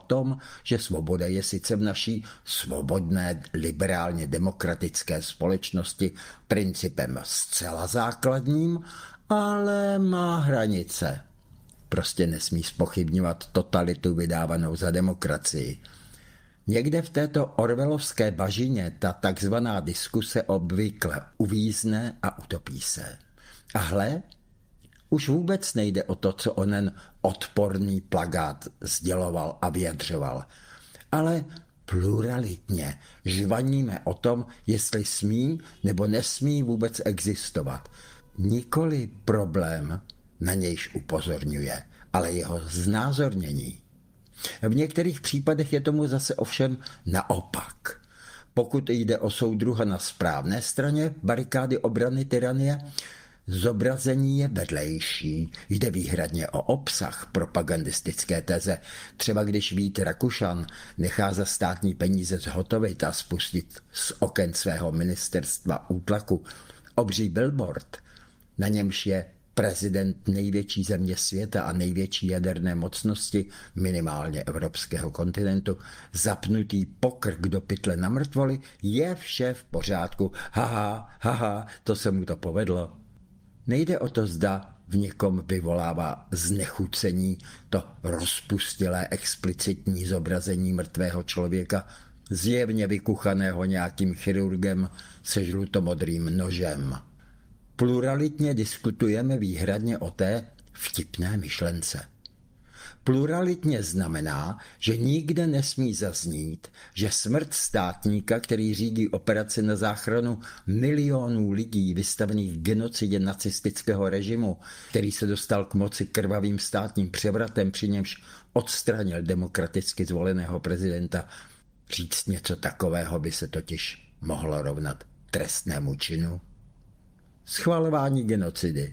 tom, že svoboda je sice v naší svobodné, liberálně demokratické společnosti principem zcela základním, ale má hranice. Prostě nesmí zpochybňovat totalitu vydávanou za demokracii. Někde v této orwellovské bažině ta takzvaná diskuse obvykle uvízne a utopí se. A hle, už vůbec nejde o to, co onen odporný plakát sděloval a vyjadřoval, ale pluralitně žvaníme o tom, jestli smí nebo nesmí vůbec existovat. Nikoli problém, na nějž upozorňuje, ale jeho znázornění. V některých případech je tomu zase ovšem naopak. Pokud jde o soudruha na správné straně barikády obrany tyranie, zobrazení je vedlejší. Jde výhradně o obsah propagandistické teze. Třeba když Vít Rakušan nechá za státní peníze zhotovit a spustit z oken svého ministerstva útlaku obří billboard, na němž je prezident největší země světa a největší jaderné mocnosti, minimálně evropského kontinentu, zapnutý pokrk do pytle na mrtvoli, je vše v pořádku. Haha, to se mu to povedlo. Nejde o to, zda v někom vyvolává znechucení to rozpustilé explicitní zobrazení mrtvého člověka, zjevně vykuchaného nějakým chirurgem se žlutomodrým nožem. Pluralitně diskutujeme výhradně o té vtipné myšlence. Pluralitně znamená, že nikde nesmí zaznít, že smrt státníka, který řídí operaci na záchranu milionů lidí vystavených genocidě nacistického režimu, který se dostal k moci krvavým státním převratem, při němž odstranil demokraticky zvoleného prezidenta. Říct něco takového by se totiž mohlo rovnat trestnému činu. Schvalování genocidy.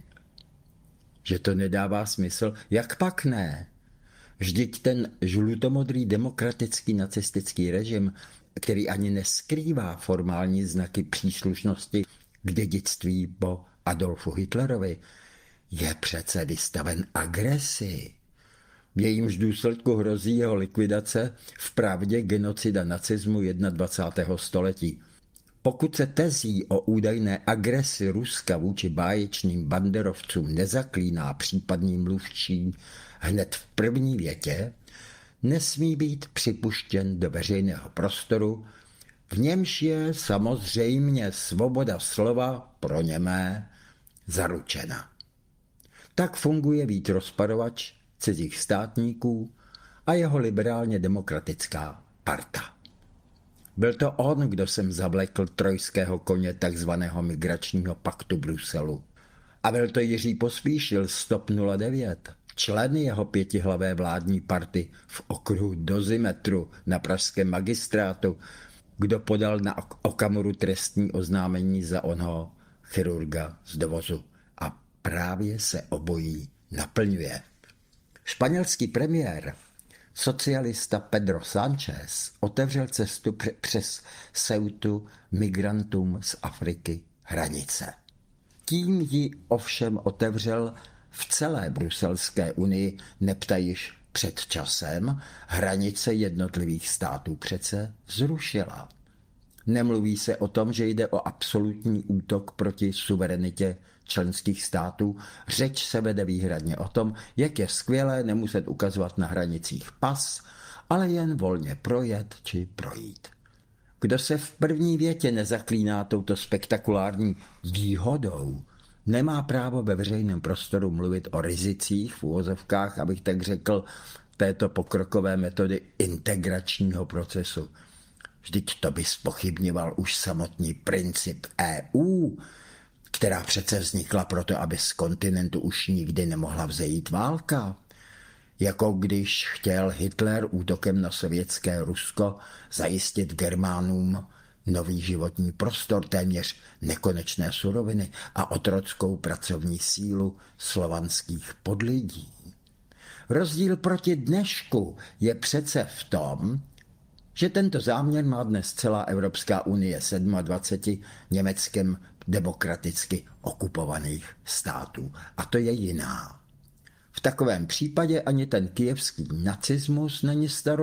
Že to nedává smysl, jak pak ne? Vždyť ten žlutomodrý demokratický nacistický režim, který ani neskrývá formální znaky příslušnosti k dědictví po Adolfu Hitlerovi, je přece vystaven agresi. V jejímž důsledku hrozí jeho likvidace, vpravdě genocida nacismu 21. století. Pokud se tezí o údajné agresi Ruska vůči báječným banderovcům nezaklíná případný mluvčí hned v první větě, nesmí být připuštěn do veřejného prostoru, v němž je samozřejmě svoboda slova pro němé zaručena. Tak funguje Vít Rozparovač cizích státníků a jeho liberálně demokratická parta. Byl to on, kdo sem zavlekl trojského koně takzvaného migračního paktu Bruselu. A byl to Jiří Pospíšil z TOP 09, člen jeho pětihlavé vládní party v okruhu dozimetru na pražském magistrátu, kdo podal na Okamuru trestní oznámení za onho chirurga z dovozu. A právě se obojí naplňuje. Španělský premiér, socialista Pedro Sánchez, otevřel cestu přes Ceutu migrantům z Afriky hranice. Tím ji ovšem otevřel v celé Bruselské unii, nebta již před časem, hranice jednotlivých států přece zrušila. Nemluví se o tom, že jde o absolutní útok proti suverenitě členských států. Řeč se vede výhradně o tom, jak je skvělé nemuset ukazovat na hranicích pas, ale jen volně projet či projít. Kdo se v první větě nezaklíná touto spektakulární výhodou, nemá právo ve veřejném prostoru mluvit o rizicích, v uvozovkách, abych tak řekl, této pokrokové metody integračního procesu. Vždyť to by zpochybňoval už samotný princip EU, která přece vznikla proto, aby z kontinentu už nikdy nemohla vzejít válka. Jako když chtěl Hitler útokem na sovětské Rusko zajistit Germánům nový životní prostor, téměř nekonečné suroviny a otrockou pracovní sílu slovanských podlidí. Rozdíl proti dnešku je přece v tom, že tento záměr má dnes celá Evropská unie 27 Německem demokraticky okupovaných států. A to je jiná. V takovém případě ani ten kyjevský nacismus není